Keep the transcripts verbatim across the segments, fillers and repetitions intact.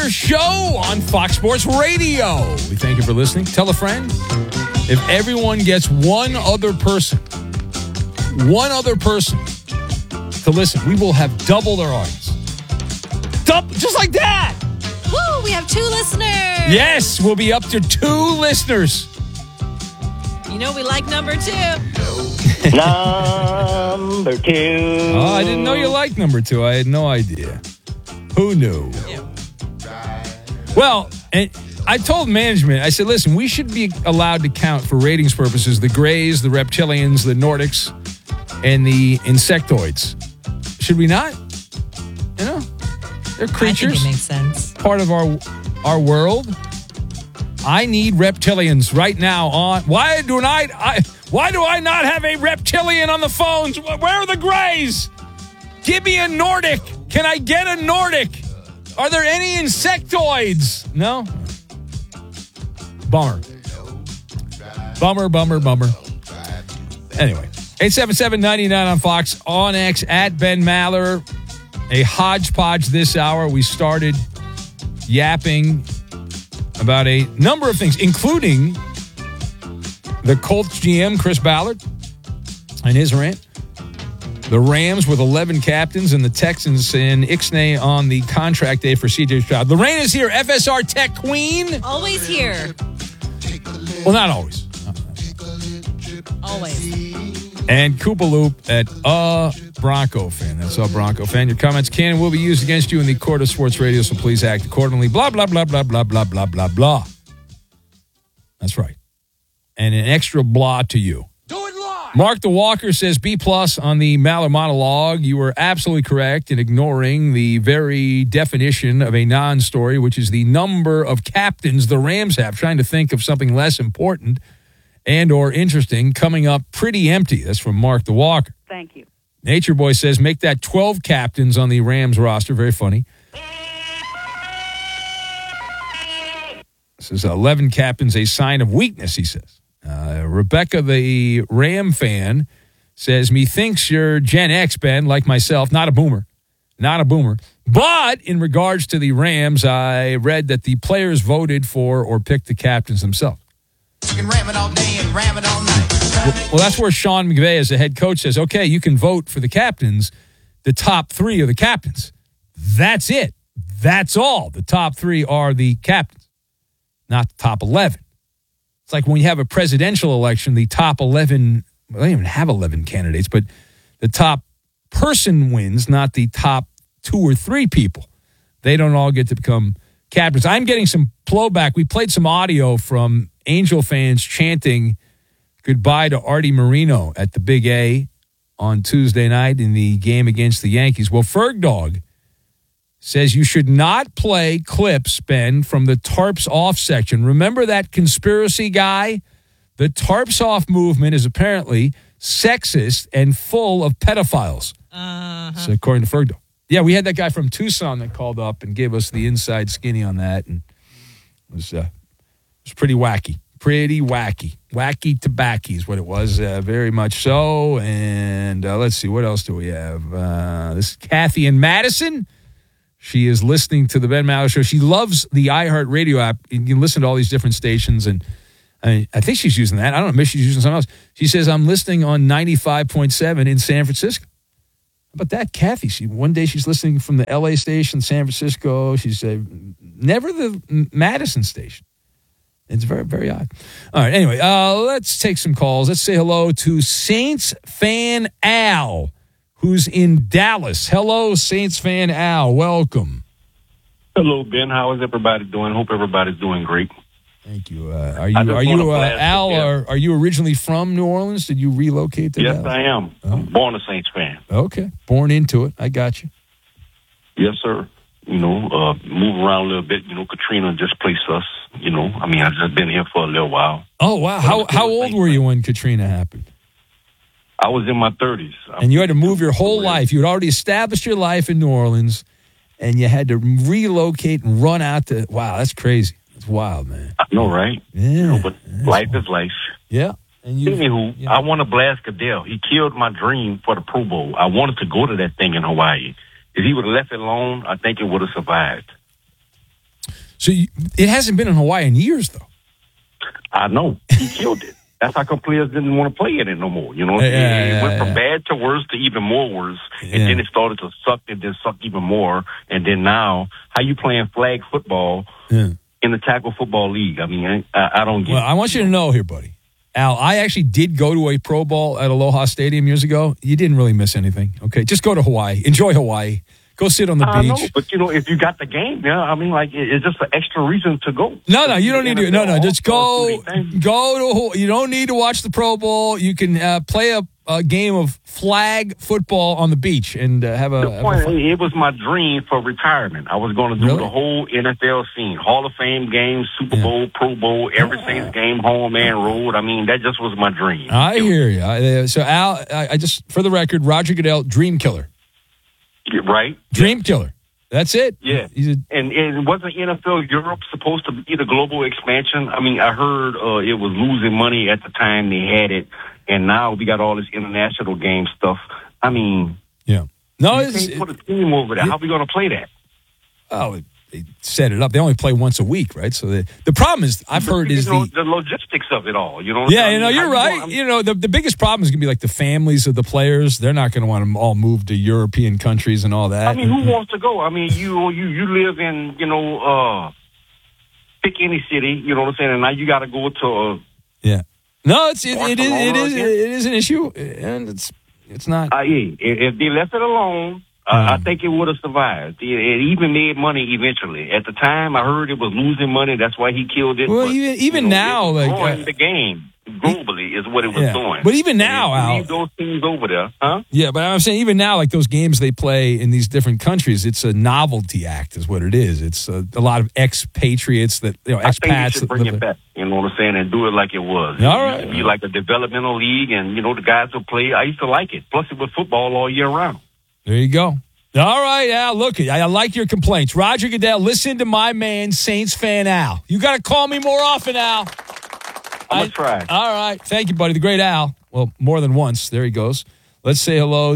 Maller Show on Fox Sports Radio. We thank you for listening. Tell a friend. If everyone gets one other person, one other person to listen, we will have doubled our audience. Double, just like that. Woo, we have two listeners. Yes, we'll be up to two listeners. You know we like number two. Number two. Oh, I didn't know you liked number two. I had no idea. Who knew? Yeah. Well, and I told management, I said, listen, we should be allowed to count for ratings purposes the Greys, the Reptilians, the Nordics, and the Insectoids. Should we not? You know, they're creatures. I think it makes sense. Part of our our world. I need reptilians right now on. Why do I, I why do I not have a reptilian on the phones? Where are the Greys? Give me a Nordic. Can I get a Nordic? Are there any insectoids? No? Bummer. Bummer, bummer, bummer. Anyway, eight seven seven, nine nine on Fox, on X, at Ben Maller. A hodgepodge this hour. We started yapping about a number of things, including the Colts G M, Chris Ballard, and his rant. The Rams with eleven captains, and the Texans in Ixnay on the contract day for C J Stroud. Lorraine is here, F S R Tech Queen. Always here. Well, not always. Always. And Koopa Loop at a Bronco fan. That's a Bronco fan. Your comments can and will be used against you in the court of sports radio, so please act accordingly. Blah, blah, blah, blah, blah, blah, blah, blah, blah. That's right. And an extra blah to you. Do it live. Mark the Walker says B plus on the Maller monologue. You were absolutely correct in ignoring the very definition of a non-story, which is the number of captains the Rams have. Trying to think of something less important and or interesting coming up pretty empty. That's from Mark the Walker. Thank you. Nature Boy says make that twelve captains on the Rams roster. Very funny. This is eleven captains, a sign of weakness, he says. Uh, Rebecca, the Ram fan, says, methinks you're Gen X, Ben, like myself. Not a boomer. Not a boomer. But in regards to the Rams, I read that the players voted for or picked the captains themselves. You can ram it all day and ram it all night. Well, well, that's where Sean McVay, as the head coach, says, okay, you can vote for the captains. The top three are the captains. That's it. That's all. The top three are the captains, not the top eleven. It's like when you have a presidential election, the top eleven, well, they don't even have eleven candidates, but the top person wins, not the top two or three people. They don't all get to become captains. I'm getting some blowback. We played some audio from Angel fans chanting goodbye to Artie Moreno at the Big A on Tuesday night in the game against the Yankees. Well, Ferg Dog says you should not play clips, Ben, from the Tarps Off section. Remember that conspiracy guy? The Tarps Off movement is apparently sexist and full of pedophiles. Uh-huh. So according to Ferg Dog. Yeah, we had that guy from Tucson that called up and gave us the inside skinny on that, and it was, uh, it was pretty wacky. Pretty wacky. Wacky tobacco is what it was, uh, very much so. And uh, let's see, what else do we have? Uh, this is Kathy in Madison. She is listening to the Ben Maller Show. She loves the iHeartRadio app. You can listen to all these different stations, and I mean, I think she's using that. I don't know, maybe she's using something else. She says, I'm listening on ninety-five point seven in San Francisco. How about that, Kathy? She One day she's listening from the L A station, San Francisco. She's uh, never the Madison station. It's very, very odd. All right, anyway, uh, let's take some calls. Let's say hello to Saints fan Al, who's in Dallas. Hello, Saints fan Al. Welcome. Hello, Ben. How is everybody doing? Hope everybody's doing great. Thank you. Uh, are you, are you uh, Al, are, are you originally from New Orleans? Did you relocate to Yes, Dallas? I am. Oh. I'm born a Saints fan. Okay. Born into it. I got you. Yes, sir. You know, uh, move around a little bit. You know, Katrina displaced us. You know, I mean, I've just been here for a little while. Oh, wow. How how old were you when Katrina happened? I was in my thirties. And you had to move your whole life. You had already established your life in New Orleans, and you had to relocate and run out to, wow, that's crazy. It's wild, man. I know, right? Yeah. You know, but life is life. Yeah. And you, Anywho, yeah. I want to blast Goodell. He killed my dream for the Pro Bowl. I wanted to go to that thing in Hawaii. If he would have left it alone, I think it would have survived. So you, it hasn't been in Hawaii in years, though. I know. He killed it. That's how come players didn't want to play in it no more. You know, Yeah, it, yeah, it went yeah, from yeah. bad to worse to even more worse, and Yeah. then it started to suck, and then suck even more, and then now, how you playing flag football Yeah. in the tackle football league? I mean, I, I don't get Well, it. I want you to know here, buddy. Al, I actually did go to a Pro Bowl at Aloha Stadium years ago. You didn't really miss anything. Okay, just go to Hawaii. Enjoy Hawaii. Go sit on the I beach. know, but you know, if you got the game, yeah, I mean, like it, it's just an extra reason to go. No, no, you don't need to. No, no, just go. All-Star, Go to. Hawaii. You don't need to watch the Pro Bowl. You can uh, play a, a game of flag football on the beach and uh, have a. The have a point, fun- it was my dream for retirement. I was going to do Really? the whole N F L scene, Hall of Fame games, Super Bowl, Pro Bowl, every Saints game, home and road. I mean, that just was my dream. I hear you. I, uh, so Al, I, I just for the record, Roger Goodell, dream killer, Yeah, right? dream killer. That's it. Yeah. He's a, And, and wasn't N F L Europe supposed to be the global expansion? I mean, I heard uh, it was losing money at the time they had it, and now we got all this international game stuff. I mean, yeah. No, you it's, can't put a team over there. How are we going to play that? oh, they set it up. They only play once a week, right? So the the problem is, I've heard you is know, the the logistics of it all. You know, what yeah, I you know, mean? you're How right. going- I mean, You know, the the biggest problem is gonna be like the families of the players. They're not gonna want to all move to European countries and all that. I mean, who wants to go? I mean, you you you live in, you know, uh, pick any city. You know what I'm saying? And now you got to go to. Uh, Yeah. No, it's it, it is it Barcelona is again? it is an issue, and it's it's not. uh, yeah, if, if they left it alone, uh, Mm. I think it would have survived. It, it even made money eventually. At the time, I heard it was losing money. That's why he killed it. Well, But, even- even you know, now, it was like, growing uh, the game globally is what it was Yeah. doing. But even now, And if you Al- leave those teams over there, huh? Yeah, but I'm saying even now, like those games they play in these different countries, it's a novelty act, is what it is. It's a, a lot of expatriates that you know I think you expats. should that bring live it there. back. You know what I'm saying? And do it like it was. All It right. used to be like a developmental league, and you know the guys will play. I used to like it. Plus, it was football all year round. There you go. All right, Al. Look, I, I like your complaints. Roger Goodell, listen to my man, Saints fan Al. You got to call me more often, Al. I'm I- gonna try. All right. Thank you, buddy. The great Al. Well, more than once. There he goes. Let's say hello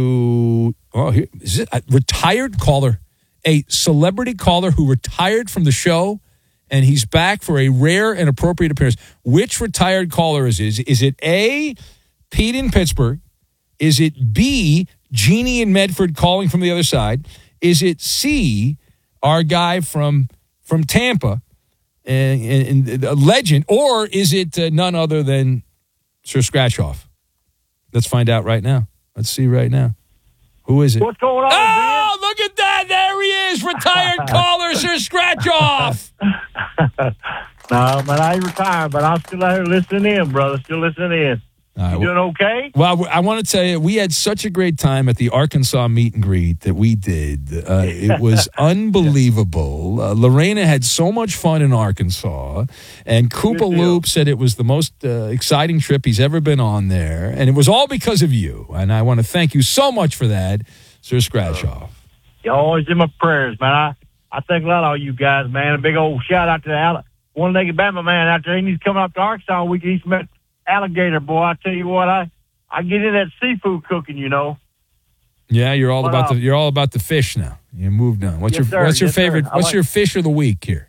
to, oh, here, is it a retired caller, a celebrity caller who retired from the show, and he's back for a rare and appropriate appearance. Which retired caller is it? Is it A, Pete in Pittsburgh? Is it B, Jeannie in Medford calling from the other side? Is it C, our guy from from Tampa, and, and, and a legend? Or is it uh, none other than Sir Scratchoff? Let's find out right now. Let's see right now. Who is it? What's going on, Oh, look at that. There he is. Retired caller, Sir Scratchoff. Ben? No, man, I ain't retired, but I'm still out here listening in, brother. Still listening in. All right, You well- doing okay? Well, I want to tell you, we had such a great time at the Arkansas meet and greet that we did. Uh, it was unbelievable. Uh, Lorena had so much fun in Arkansas, and Koopa Good deal. Loop said it was the most uh, exciting trip he's ever been on there, and it was all because of you. And I want to thank you so much for that, Sir Scratchoff. You're always in my prayers, man. I, I think a lot of you guys, man. A big old shout out to the Alli- one-legged Bama man out there. He's coming up to Arkansas week. He's met alligator, boy. I tell you what, I, I get in that seafood cooking, you know. Yeah, you're all Well, about the um, you're all about the fish now. You moved on. What's Yes, your sir. What's your Yes, sir. favorite? I What's like- your fish of the week here?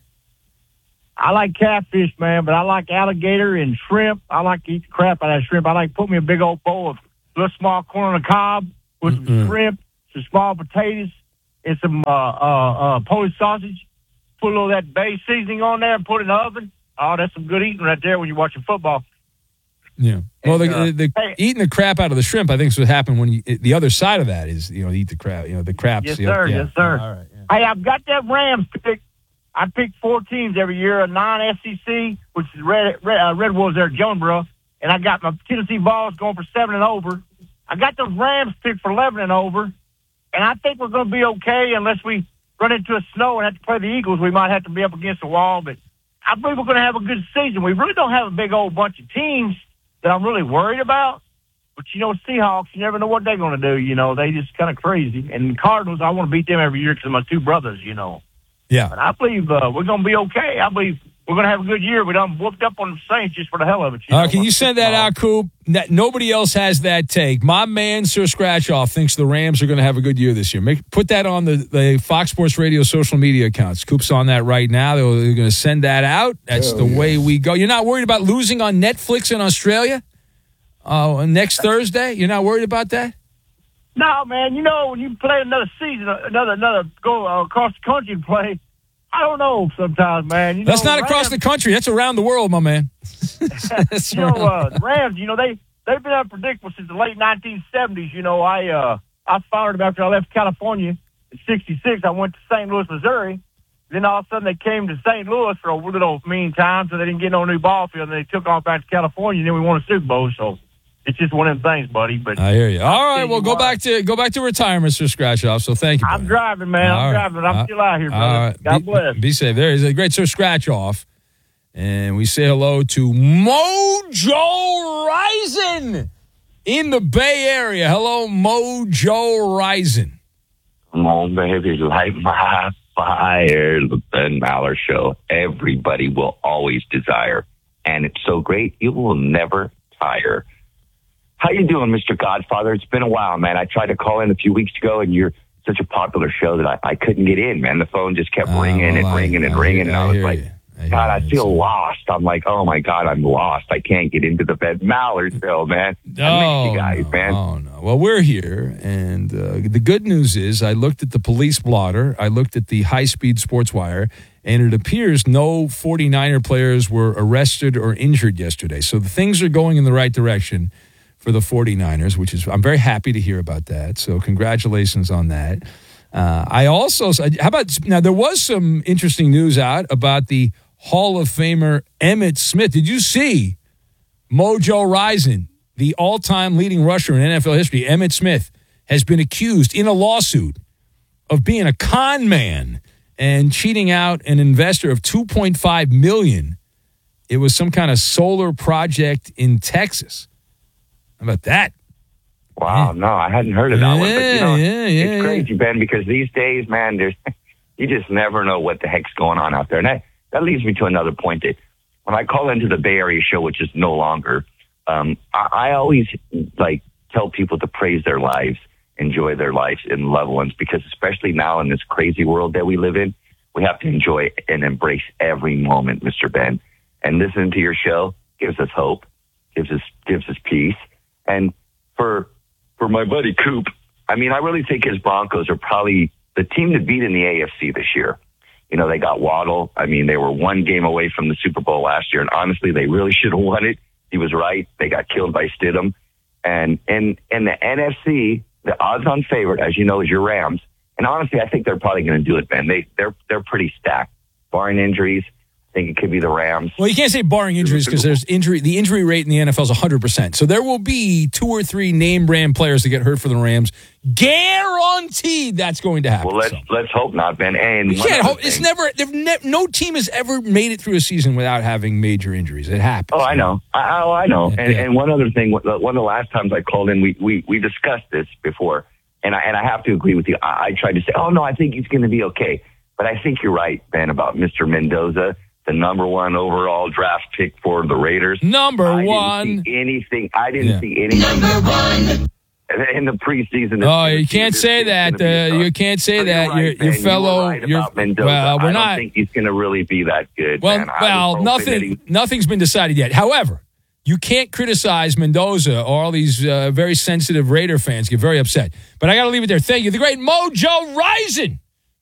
I like catfish, man, but I like alligator and shrimp. I like to eat the crap out of that shrimp. I like to put me a big old bowl of little small corn on the cob with some Mm-mm. shrimp, some small potatoes, and some uh, uh, uh, Polish sausage. Put a little of that bay seasoning on there and put it in the oven. Oh, that's some good eating right there when you're watching football. Yeah. Well, And, the, uh, the, the hey- eating the crap out of the shrimp, I think, is what happened when you, the other side of that is, you know, eat the crap, you know, the craps. Yes, the- sir. yeah. Yes, sir. All right. Yeah. Hey, I've got that Rams pick. I pick four teams every year, a non-S E C, which is Red Red, uh, Red Wolves there at Jonesboro, and I got my Tennessee Vols going for seven and over. I got those Rams picked for eleven and over, and I think we're going to be okay unless we run into a snow and have to play the Eagles. We might have to be up against the wall, but I believe we're going to have a good season. We really don't have a big old bunch of teams that I'm really worried about. But, you know, Seahawks, you never know what they're going to do. You know, they just kind of crazy. And Cardinals, I want to beat them every year because of my two brothers, you know. Yeah. But I believe uh, we're going to be okay. I believe we're going to have a good year. We done whooped up on the Saints just for the hell of it. You Uh, know? can you send that out, Coop? That, nobody else has that take. My man, Sir Scratchoff, thinks the Rams are going to have a good year this year. Make, put that on the, the Fox Sports Radio social media accounts. Coop's on that right now. They're, they're going to send that out. That's Hell the yeah. way we go. You're not worried about losing on Netflix in Australia uh, next Thursday? You're not worried about that? No, man. You know, when you play another season, another another go uh, across the country and play, I don't know sometimes, man. You That's know, not across Rams, the country. That's around the world, my man. That's You know, around- uh, the Rams, you know, they, they've been unpredictable since the late nineteen seventies. You know, I uh, I followed them after I left California in sixty-six. I went to Saint Louis, Missouri. Then all of a sudden they came to Saint Louis for a little mean time, so they didn't get no new ball field, and they took off back to California, and then we won a Super Bowl. So it's just one of them things, buddy. But I hear you. All right, tell well, you go what. back to go back to retirement, Sir Scratchoff. So thank you. I'm brother. driving, man. All I'm right. driving. I'm Uh, still out here, brother. all right. God be, bless. Be safe. There is a great Sir Scratchoff. And we say hello to Mojo Rising in the Bay Area. Hello, Mojo Rising. Come on, baby, light my fire. The Ben Maller Show. Everybody will always desire. And it's so great, you will never tire. How you doing, Mister Godfather? It's been a while, man. I tried to call in a few weeks ago, and you're such a popular show that I, I couldn't get in, man. The phone just kept Uh, ringing well, and I- ringing and I ringing. hear- And I, I was hear like, you. I hear God, I you. feel It's- lost. I'm like, oh, my God, I'm lost. I can't get into the Ben Maller Show, man. I miss you guys, no, man. Oh, no. Well, we're here, and uh, the good news is I looked at the police blotter, I looked at the high-speed sports wire, and it appears no 49er players were arrested or injured yesterday. So the things are going in the right direction for the 49ers, which is I'm very happy to hear about that. So congratulations on that. Uh, I also, how about, now there was some interesting news out about the Hall of Famer Emmitt Smith. Did you see Mojo Rising, the all-time leading rusher in N F L history, Emmitt Smith, has been accused in a lawsuit of being a con man and cheating out an investor of two point five million dollars. It was some kind of solar project in Texas. How about that? Wow, no, I hadn't heard of that one. But, you know, Yeah, yeah, it's yeah, crazy, Ben, because these days, man, there's you just never know what the heck's going on out there. And that, that leads me to another point that when I call into the Bay Area show, which is no longer, um, I, I always, like, tell people to praise their lives, enjoy their lives and loved ones, because especially now in this crazy world that we live in, we have to enjoy and embrace every moment, Mister Ben. And listening to your show gives us hope, gives us gives us peace. And for for my buddy Coop, I mean, I really think his Broncos are probably the team to beat in the A F C this year. You know, they got Waddle. I mean, they were one game away from the Super Bowl last year, and honestly, they really should have won it. He was right. They got killed by Stidham. And in, in the N F C, the odds-on favorite, as you know, is your Rams. And honestly, I think they're probably going to do it, man. They, they're, they're pretty stacked. Barring injuries, I think it could be the Rams. Well, you can't say barring injuries because there's injury. The injury rate in the N F L is one hundred percent. So there will be two or three name brand players that get hurt for the Rams. Guaranteed that's going to happen. Well, let's so. let's hope not, Ben. And You one can't other hope. It's thing- never. They've ne- no team has ever made it through a season without having major injuries. It happens. Oh, I know. I, oh, I know. And, Yeah. and one other thing, one of the last times I called in, we, we, we discussed this before, and I, and I have to agree with you. I, I tried to say, oh, no, I think he's going to be okay. But I think you're right, Ben, about Mister Mendoza, the number one overall draft pick for the Raiders. Number I one. didn't see anything. I didn't Yeah. see anything. Number one. In the preseason. Oh, you can't say that. Uh, you can't say that. Your your fellow. Your, well, I we're don't not. think he's going to really be that good. Well, man. I was well, hoping that nothing. he- Nothing's been decided yet. However, you can't criticize Mendoza or all these uh, very sensitive Raider fans get very upset. But I got to leave it there. Thank you, the great Mojo Rising.